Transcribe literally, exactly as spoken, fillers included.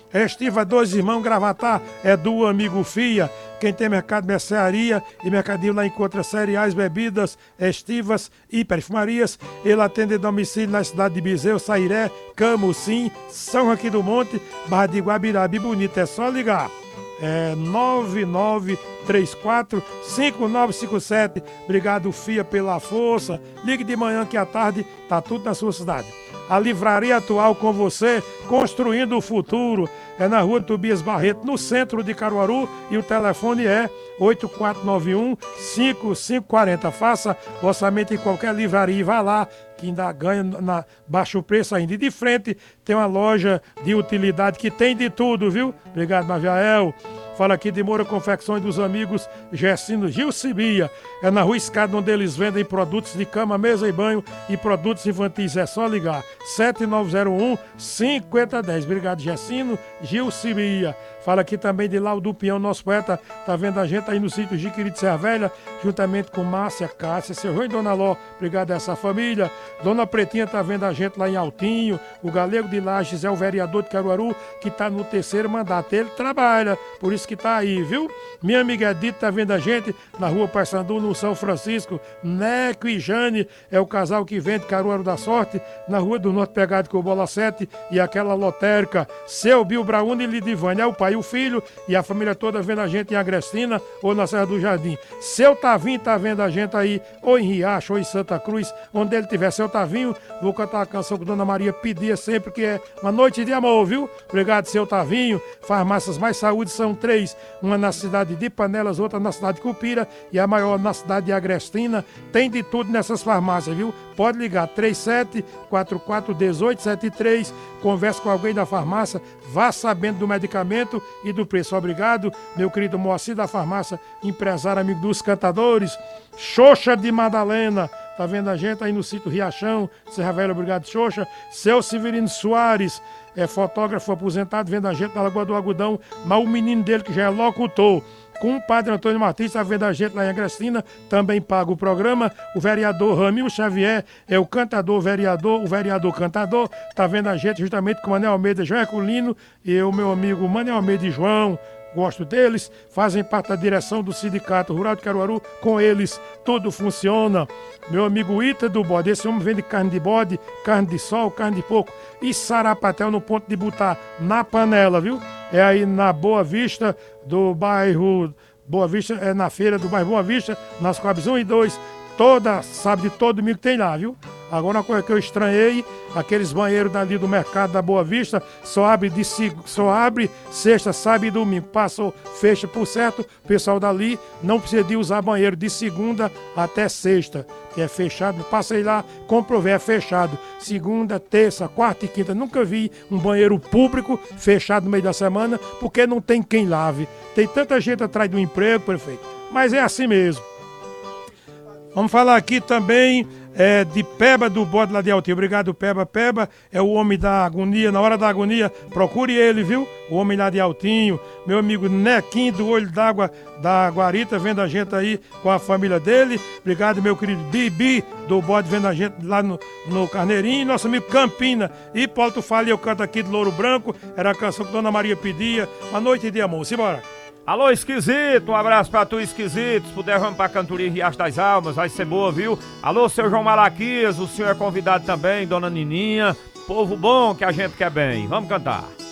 Estiva Dois Irmãos, Gravatar, é do amigo Fia. Quem tem mercado de mercearia e mercadinho lá encontra cereais, bebidas, estivas e perfumarias. Ele atende domicílio na cidade de Bizeu, Sairé, Camucim, São Joaquim do Monte, Barra de Guabirabi. Bonito, é só ligar. É nove nove três quatro cinco nove cinco sete. Obrigado, Fia, pela força. Ligue de manhã que à tarde tá tudo na sua cidade. A Livraria Atual com você, construindo o futuro. É na rua Tobias Barreto, no centro de Caruaru, e o telefone é oito quatro nove um cinco cinco quatro zero. Faça o orçamento em qualquer livraria e vá lá, que ainda ganha na baixo preço ainda. E de frente tem uma loja de utilidade que tem de tudo, viu? Obrigado, Maviael. Fala aqui de Moura Confecções dos amigos Gessino Gil Cibia. É na Rua Escada, onde eles vendem produtos de cama, mesa e banho e produtos infantis. É só ligar. sete nove zero um cinco zero um zero. Obrigado, Gessino Gil Cibia. Fala aqui também de Laudo Pião, nosso poeta, tá vendo a gente aí no sítio Jiquiri de Serra Velha, juntamente com Márcia, Cássia, seu João e Dona Ló. Obrigado a essa família. Dona Pretinha tá vendo a gente lá em Altinho. O Galego de Lages é o vereador de Caruaru, que tá no terceiro mandato. Ele trabalha, por isso que tá aí, viu? Minha amiga Edith tá vendo a gente na rua Paysandu, no São Francisco. Neco e Jane é o casal que vende Caruaru da Sorte, na rua do Norte pegado com o Bola sete e aquela lotérica. Seu Bill Braune e Lidivânia é o pai e o filho, e a família toda vendo a gente em Agrestina ou na Serra do Jardim. Seu Tavinho tá vendo a gente aí, ou em Riacho, ou em Santa Cruz, onde ele tiver. Seu Tavinho, vou cantar a canção que Dona Maria pedia sempre, que é Uma Noite de Amor, viu? Obrigado, seu Tavinho. Farmácias Mais Saúde são três, uma na cidade de Panelas, outra na cidade de Cupira e a maior na cidade de Agrestina. Tem de tudo nessas farmácias, viu? Pode ligar trinta e sete, quarenta e quatro, dezoito, setenta e três, converse com alguém da farmácia, vá sabendo do medicamento e do preço. Obrigado, meu querido Moacir da farmácia, empresário, amigo dos cantadores. Xoxa de Madalena, tá vendo a gente aí no sítio Riachão, Serra Velha, obrigado, Xoxa. Seu Severino Soares, é fotógrafo aposentado, vendo a gente na Lagoa do Agudão, mas o menino dele que já é locutor. Com o padre Antônio Martins, está vendo a gente lá em Agrestina, também paga o programa. O vereador Ramil Xavier é o cantador vereador, o vereador cantador, está vendo a gente justamente com o Manel Almeida, João Herculino e o meu amigo Manel Almeida e João. Gosto deles, fazem parte da direção do Sindicato Rural de Caruaru, com eles tudo funciona. Meu amigo Ita do Bode, esse homem vende carne de bode, carne de sol, carne de porco e sarapatel no ponto de botar na panela, viu? É aí na Boa Vista do bairro Boa Vista, é na feira do bairro Boa Vista, nas Coabs um e dois, toda, sábado de todo domingo tem lá, viu? Agora uma coisa que eu estranhei, aqueles banheiros dali do mercado da Boa Vista, só abre, de, só abre sexta, sábado e domingo. Passou, fecha por certo, o pessoal dali não precisa de usar banheiro de segunda até sexta, que é fechado. Passei lá, comprovei, é fechado. Segunda, terça, quarta e quinta, nunca vi um banheiro público fechado no meio da semana, porque não tem quem lave. Tem tanta gente atrás do emprego, prefeito, mas é assim mesmo. Vamos falar aqui também é, de Peba do Bode lá de Altinho. Obrigado, Peba. Peba é o homem da agonia. Na hora da agonia, procure ele, viu? O homem lá de Altinho. Meu amigo Nequinho do Olho d'Água da Guarita, vendo a gente aí com a família dele. Obrigado, meu querido Bibi do Bode, vendo a gente lá no, no Carneirinho. Nosso amigo Campina. Hipólito Fala, eu canto aqui de Louro Branco. Era a canção que Dona Maria pedia. Uma noite de amor. Simbora. Alô, Esquisito, um abraço pra tu, Esquisito. Se puder, vamos pra Cantoria Riacho das Almas, vai ser boa, viu? Alô, seu João Malaquias, o senhor é convidado também, dona Nininha. Povo bom que a gente quer bem. Vamos cantar.